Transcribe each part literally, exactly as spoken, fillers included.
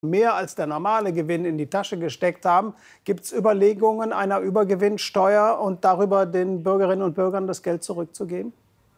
mehr als der normale Gewinn in die Tasche gesteckt haben. Gibt es Überlegungen einer Übergewinnsteuer und darüber den Bürgerinnen und Bürgern das Geld zurückzugeben?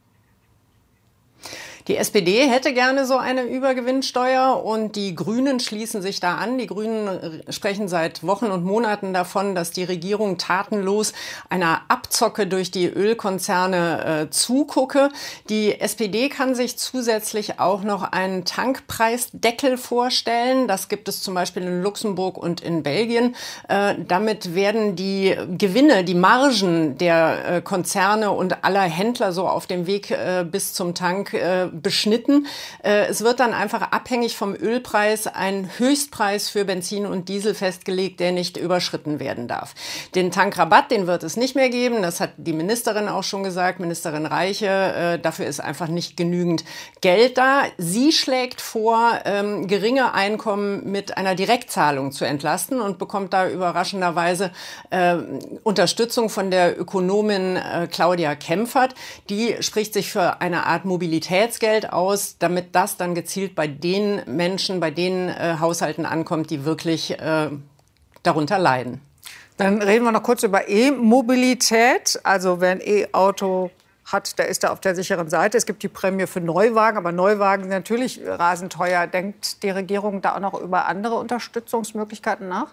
Die S P D hätte gerne so eine Übergewinnsteuer und die Grünen schließen sich da an. Die Grünen sprechen seit Wochen und Monaten davon, dass die Regierung tatenlos einer Abzocke durch die Ölkonzerne äh, zugucke. Die S P D kann sich zusätzlich auch noch einen Tankpreisdeckel vorstellen. Das gibt es zum Beispiel in Luxemburg und in Belgien. Äh, damit werden die Gewinne, die Margen der äh, Konzerne und aller Händler so auf dem Weg äh, bis zum Tank äh, beschnitten. Es wird dann einfach abhängig vom Ölpreis ein Höchstpreis für Benzin und Diesel festgelegt, der nicht überschritten werden darf. Den Tankrabatt, den wird es nicht mehr geben. Das hat die Ministerin auch schon gesagt, Ministerin Reiche. Dafür ist einfach nicht genügend Geld da. Sie schlägt vor, geringe Einkommen mit einer Direktzahlung zu entlasten und bekommt da überraschenderweise Unterstützung von der Ökonomin Claudia Kempfert. Die spricht sich für eine Art Mobilitätsgeld Geld aus, damit das dann gezielt bei den Menschen, bei den äh, Haushalten ankommt, die wirklich äh, darunter leiden. Dann reden wir noch kurz über E-Mobilität. Also wer ein E-Auto hat, der ist da auf der sicheren Seite. Es gibt die Prämie für Neuwagen, aber Neuwagen sind natürlich rasend teuer. Denkt die Regierung da auch noch über andere Unterstützungsmöglichkeiten nach?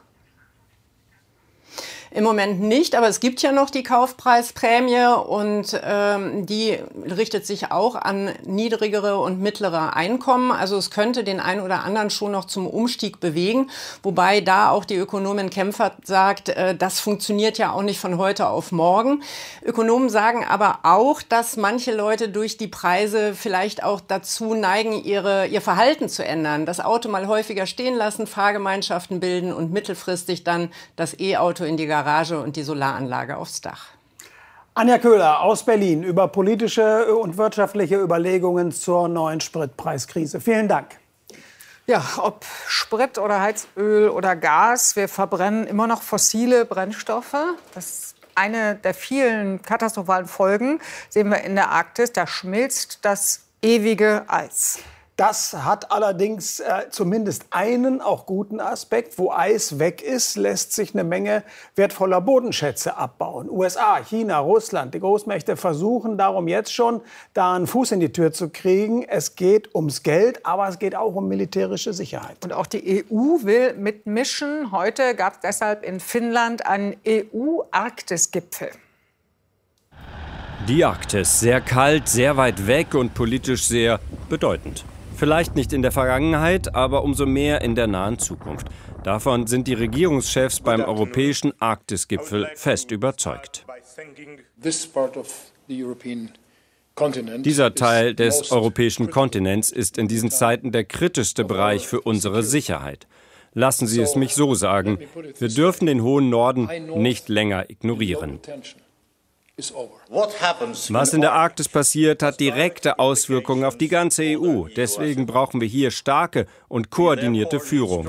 Im Moment nicht, aber es gibt ja noch die Kaufpreisprämie und ähm, die richtet sich auch an niedrigere und mittlere Einkommen. Also es könnte den einen oder anderen schon noch zum Umstieg bewegen, wobei da auch die Ökonomin Kempfert sagt, äh, das funktioniert ja auch nicht von heute auf morgen. Ökonomen sagen aber auch, dass manche Leute durch die Preise vielleicht auch dazu neigen, ihre, ihr Verhalten zu ändern. Das Auto mal häufiger stehen lassen, Fahrgemeinschaften bilden und mittelfristig dann das E-Auto in die Garage und die Solaranlage aufs Dach. Anja Köhler aus Berlin über politische und wirtschaftliche Überlegungen zur neuen Spritpreiskrise. Vielen Dank. Ja, ob Sprit oder Heizöl oder Gas, wir verbrennen immer noch fossile Brennstoffe. Das ist eine der vielen katastrophalen Folgen, sehen wir in der Arktis. Da schmilzt das ewige Eis. Das hat allerdings äh, zumindest einen auch guten Aspekt. Wo Eis weg ist, lässt sich eine Menge wertvoller Bodenschätze abbauen. U S A, China, Russland, die Großmächte versuchen darum jetzt schon, da einen Fuß in die Tür zu kriegen. Es geht ums Geld, aber es geht auch um militärische Sicherheit. Und auch die E U will mitmischen. Heute gab es deshalb in Finnland einen E U-Arktis-Gipfel. Die Arktis, sehr kalt, sehr weit weg und politisch sehr bedeutend. Vielleicht nicht in der Vergangenheit, aber umso mehr in der nahen Zukunft. Davon sind die Regierungschefs beim europäischen Arktisgipfel fest überzeugt. Dieser Teil des europäischen Kontinents ist in diesen Zeiten der kritischste Bereich für unsere Sicherheit. Lassen Sie es mich so sagen, wir dürfen den hohen Norden nicht länger ignorieren. Was in der Arktis passiert, hat direkte Auswirkungen auf die ganze E U. Deswegen brauchen wir hier starke und koordinierte Führung.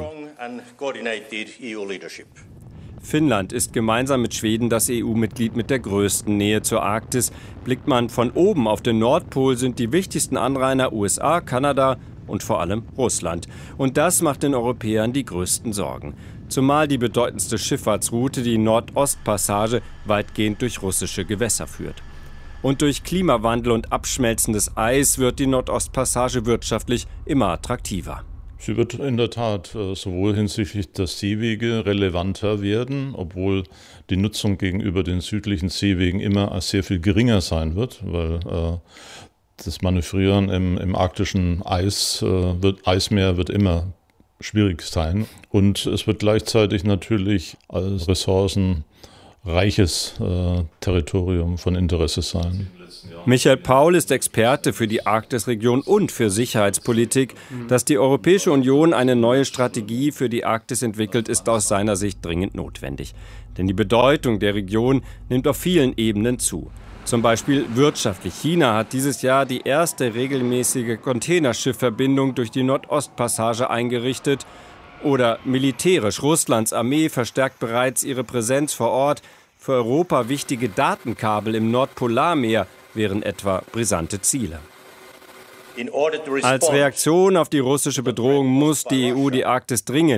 Finnland ist gemeinsam mit Schweden das E U-Mitglied mit der größten Nähe zur Arktis. Blickt man von oben auf den Nordpol, sind die wichtigsten Anrainer U S A, Kanada und vor allem Russland. Und das macht den Europäern die größten Sorgen. Zumal die bedeutendste Schifffahrtsroute, die Nordostpassage, weitgehend durch russische Gewässer führt. Und durch Klimawandel und abschmelzendes Eis wird die Nordostpassage wirtschaftlich immer attraktiver. Sie wird in der Tat sowohl hinsichtlich der Seewege relevanter werden, obwohl die Nutzung gegenüber den südlichen Seewegen immer sehr viel geringer sein wird, weil äh, das Manövrieren im, im arktischen Eis, äh, wird, Eismeer wird immer schwierig sein. Und es wird gleichzeitig natürlich als ressourcenreiches äh, Territorium von Interesse sein. Michael Paul ist Experte für die Arktisregion und für Sicherheitspolitik. Dass die Europäische Union eine neue Strategie für die Arktis entwickelt, ist aus seiner Sicht dringend notwendig. Denn die Bedeutung der Region nimmt auf vielen Ebenen zu. Zum Beispiel wirtschaftlich. China hat dieses Jahr die erste regelmäßige Containerschiffverbindung durch die Nordostpassage eingerichtet. Oder militärisch. Russlands Armee verstärkt bereits ihre Präsenz vor Ort. Für Europa wichtige Datenkabel im Nordpolarmeer wären etwa brisante Ziele. Als Reaktion auf die russische Bedrohung muss die E U die Arktis dringend